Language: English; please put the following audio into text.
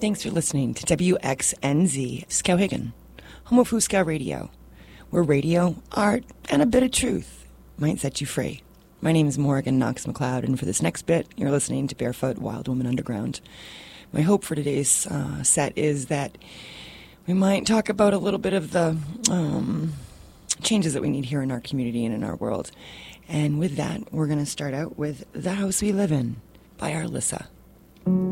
Thanks for listening to WXNZ Skowhegan, home of Fooskow Radio, where radio, art, and a bit of truth might set you free. My name is Morgan Knox McLeod, and for this next bit, you're listening to Barefoot Wild Woman Underground. My hope for today's set is that we might talk about a little bit of the changes that we need here in our community and in our world. And with that, we're going to start out with The House We Live In by Arlissa.